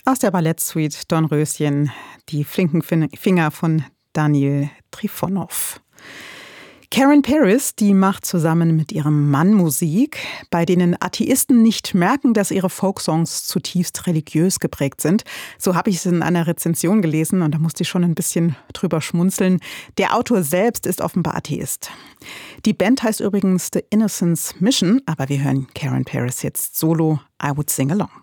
Aus der Ballettsuite Dornröschen, die flinken Finger von Daniel Trifonov. Karen Paris, die macht zusammen mit ihrem Mann Musik, bei denen Atheisten nicht merken, dass ihre Folksongs zutiefst religiös geprägt sind. So habe ich es in einer Rezension gelesen und da musste ich schon ein bisschen drüber schmunzeln. Der Autor selbst ist offenbar Atheist. Die Band heißt übrigens The Innocence Mission, aber wir hören Karen Paris jetzt solo I Would Sing Along.